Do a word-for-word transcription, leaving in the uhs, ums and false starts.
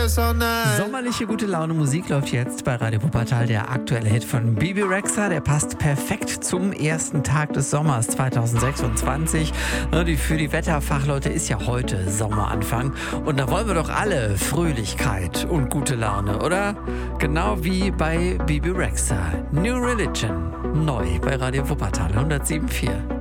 stress all night. Sommerliche gute Laune Musik läuft jetzt bei Radio Wuppertal. Der aktuelle Hit von Bebe Rexha, der passt perfekt zum ersten Tag des Sommers zwanzig sechsundzwanzig. Für die Wetterfachleute ist ja heute Sommeranfang und da wollen wir doch alle Fröhlichkeit und gute Laune, oder? Genau wie bei Bebe Rexha. New Religion, neu bei Radio Wuppertal hundertsieben Komma vier.